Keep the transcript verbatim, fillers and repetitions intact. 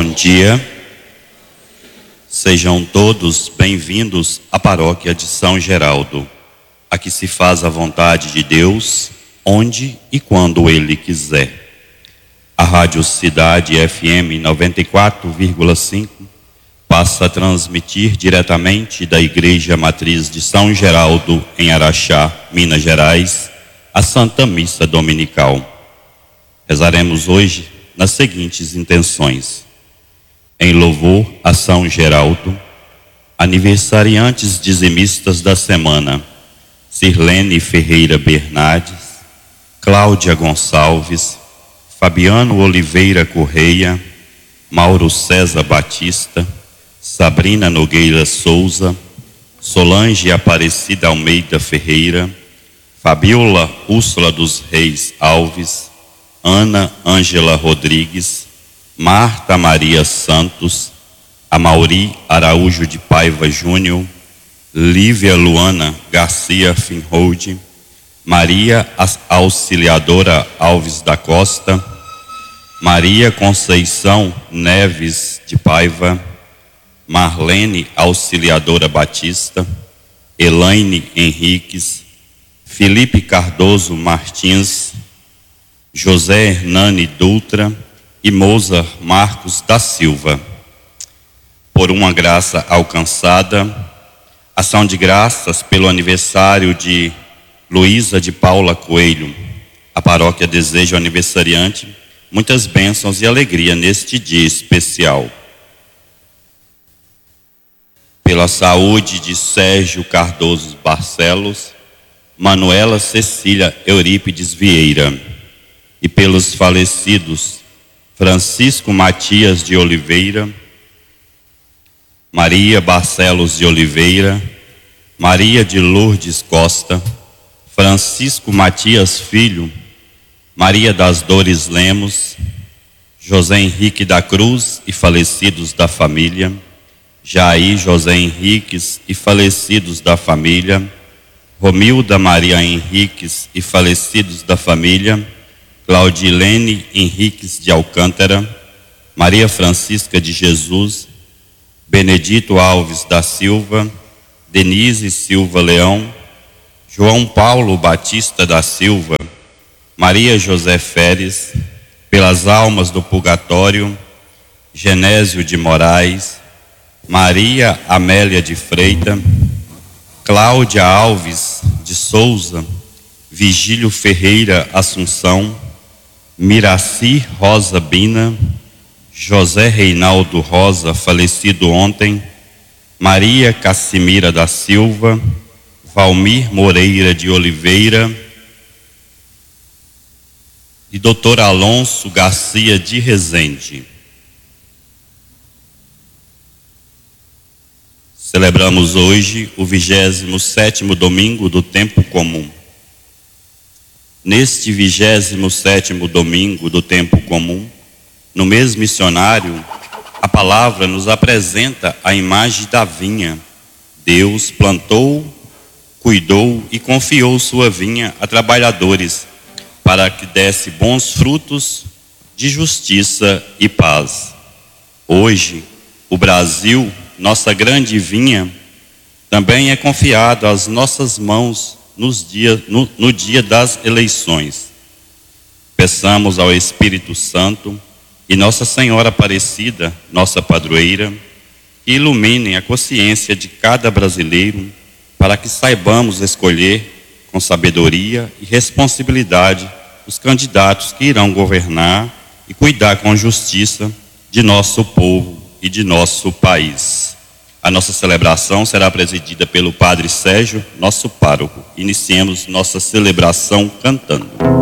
Bom dia. Sejam todos bem-vindos à paróquia de São Geraldo. Aqui se faz a vontade de Deus, onde e quando Ele quiser. A Rádio Cidade F M noventa e quatro vírgula cinco passa a transmitir diretamente da Igreja Matriz de São Geraldo, em Araxá, Minas Gerais, a Santa Missa Dominical. Rezaremos hoje nas seguintes intenções: em louvor a São Geraldo, aniversariantes dizimistas da semana: Sirlene Ferreira Bernardes, Cláudia Gonçalves, Fabiano Oliveira Correia, Mauro César Batista, Sabrina Nogueira Souza, Solange Aparecida Almeida Ferreira, Fabiola Úrsula dos Reis Alves, Ana Ângela Rodrigues, Marta Maria Santos, Amauri Araújo de Paiva Júnior, Lívia Luana Garcia Finhold, Maria Auxiliadora Alves da Costa, Maria Conceição Neves de Paiva, Marlene Auxiliadora Batista, Elaine Henriques, Felipe Cardoso Martins, José Hernani Dutra e Moza Marcos da Silva. Por uma graça alcançada, ação de graças pelo aniversário de Luísa de Paula Coelho. A paróquia deseja ao aniversariante muitas bênçãos e alegria neste dia especial. Pela saúde de Sérgio Cardoso Barcelos, Manuela Cecília Eurípides Vieira, e pelos falecidos Francisco Matias de Oliveira, Maria Barcelos de Oliveira, Maria de Lourdes Costa, Francisco Matias Filho, Maria das Dores Lemos, José Henrique da Cruz e falecidos da família, Jair José Henriques e falecidos da família, Romilda Maria Henriques e falecidos da família, Claudilene Henriques de Alcântara, Maria Francisca de Jesus, Benedito Alves da Silva, Denise Silva Leão, João Paulo Batista da Silva, Maria José Feres, pelas almas do purgatório, Genésio de Moraes, Maria Amélia de Freitas, Cláudia Alves de Souza, Vigílio Ferreira Assunção, Miraci Rosa Bina, José Reinaldo Rosa, falecido ontem, Maria Cassimira da Silva, Valmir Moreira de Oliveira e doutor Alonso Garcia de Rezende. Celebramos hoje o vigésimo sétimo domingo do tempo comum. Neste vigésimo sétimo domingo do tempo comum, no mês missionário, a palavra nos apresenta a imagem da vinha. Deus plantou, cuidou e confiou sua vinha a trabalhadores para que desse bons frutos de justiça e paz. Hoje, o Brasil, nossa grande vinha, também é confiado às nossas mãos nos dia, no, no dia das eleições. Peçamos ao Espírito Santo e Nossa Senhora Aparecida, nossa padroeira, que iluminem a consciência de cada brasileiro para que saibamos escolher com sabedoria e responsabilidade os candidatos que irão governar e cuidar com justiça de nosso povo e de nosso país. A nossa celebração será presidida pelo Padre Sérgio, nosso pároco. Iniciemos nossa celebração cantando.